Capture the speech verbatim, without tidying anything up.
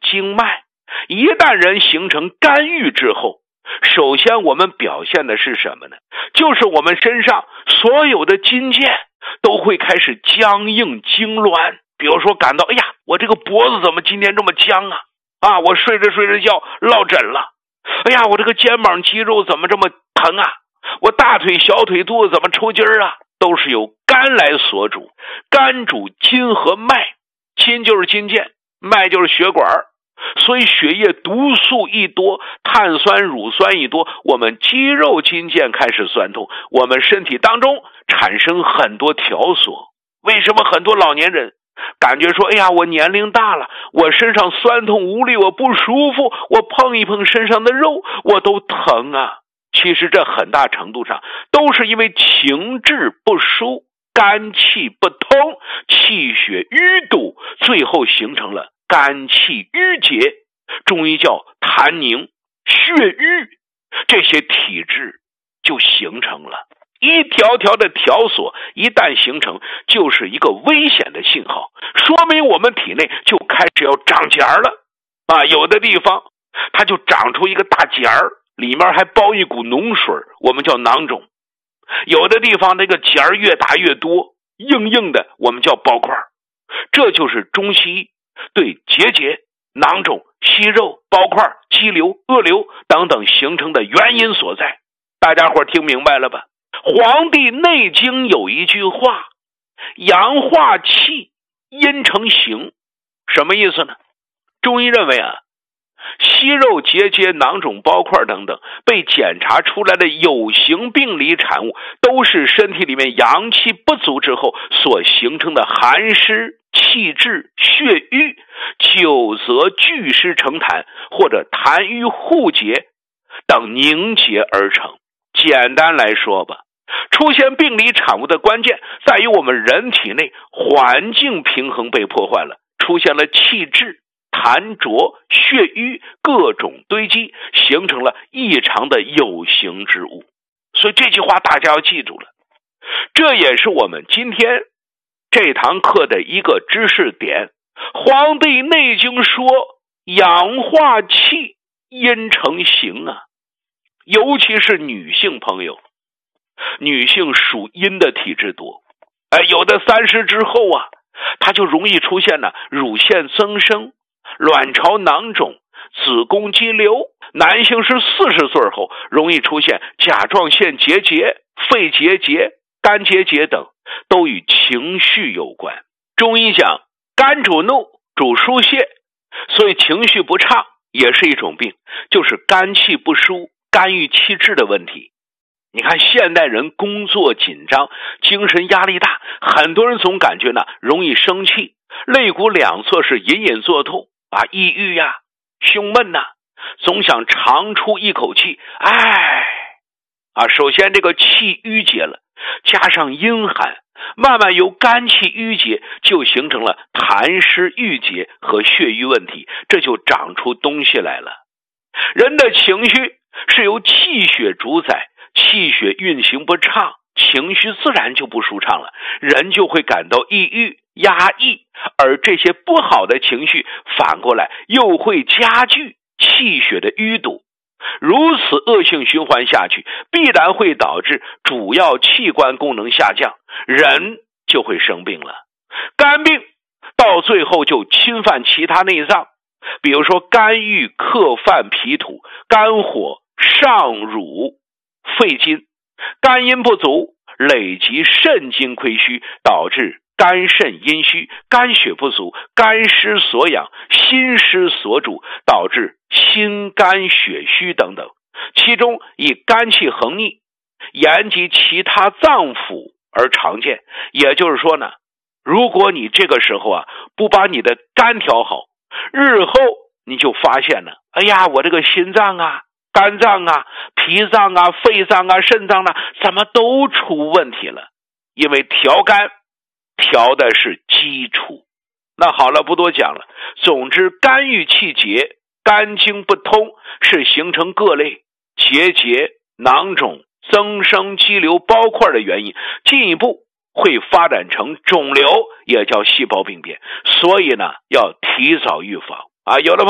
经脉。一旦人形成肝郁之后，首先我们表现的是什么呢？就是我们身上所有的筋腱都会开始僵硬痉挛。比如说感到，哎呀，我这个脖子怎么今天这么僵啊？啊，我睡着睡着觉落枕了。哎呀，我这个肩膀肌肉怎么这么疼啊？我大腿小腿肚子怎么抽筋儿啊？都是由肝来所主。肝主筋和脉，筋就是筋腱，脉就是血管，所以血液毒素一多，碳酸乳酸一多，我们肌肉筋腱开始酸痛，我们身体当中产生很多条索。为什么很多老年人感觉说，哎呀，我年龄大了，我身上酸痛无力，我不舒服，我碰一碰身上的肉我都疼啊？其实这很大程度上都是因为情志不舒，肝气不通，气血淤堵，最后形成了肝气郁结，中医叫痰凝、血瘀，这些体质就形成了。一条条的条索一旦形成，就是一个危险的信号，说明我们体内就开始要长茧了啊！有的地方它就长出一个大茧儿，里面还包一股脓水，我们叫囊肿。有的地方这个茧儿越大越多，硬硬的，我们叫包块。这就是中西医对结节、囊肿、息肉、包块、肌瘤、恶瘤等等形成的原因所在。大家伙听明白了吧？黄帝内经有一句话，阳化气，阴成形。什么意思呢？中医认为啊，息肉、结节、囊肿、包块等等被检查出来的有形病理产物，都是身体里面阳气不足之后所形成的寒湿、气滞、血瘀，久则聚湿成痰，或者痰瘀互结等凝结而成。简单来说吧，出现病理产物的关键在于我们人体内环境平衡被破坏了，出现了气滞、痰浊、血瘀各种堆积，形成了异常的有形之物。所以这句话大家要记住了，这也是我们今天这堂课的一个知识点。黄帝内经说阳化气，阴成形啊。尤其是女性朋友，女性属阴的体质多，哎，有的三十之后啊，她就容易出现呢乳腺增生、卵巢囊肿、子宫肌瘤。男性是四十岁后容易出现甲状腺结节、肺结节、肝结节等，都与情绪有关。中医讲肝主怒，主疏泄，所以情绪不畅也是一种病，就是肝气不舒、肝郁气滞的问题。你看现代人工作紧张，精神压力大，很多人总感觉呢容易生气，肋骨两侧是隐隐作痛啊，抑郁呀、胸闷呐，总想长出一口气。哎啊，首先这个气郁结了，加上阴寒，慢慢由肝气郁结就形成了痰湿郁结和血瘀问题，这就长出东西来了。人的情绪是由气血主宰，气血运行不畅，情绪自然就不舒畅了，人就会感到抑郁、压抑，而这些不好的情绪反过来又会加剧气血的淤堵。如此恶性循环下去，必然会导致主要器官功能下降，人就会生病了。肝病到最后就侵犯其他内脏，比如说肝郁克犯脾土，肝火上辱肺经，肝阴不足累积肾精亏虚，导致肝肾阴虚，肝血不足，肝湿所养，心湿所主，导致心肝血虚等等。其中以肝气横逆延及其他脏腑而常见。也就是说呢，如果你这个时候啊不把你的肝调好，日后你就发现了，哎呀，我这个心脏啊、肝脏啊、脾脏啊、肺脏啊、肾脏啊怎么都出问题了。因为调肝调的是基础。那好了，不多讲了。总之，肝郁气结，肝经不通，是形成各类结节、囊肿、增生、肌瘤、包块的原因，进一步会发展成肿瘤，也叫细胞病变。所以呢，要提早预防啊。有的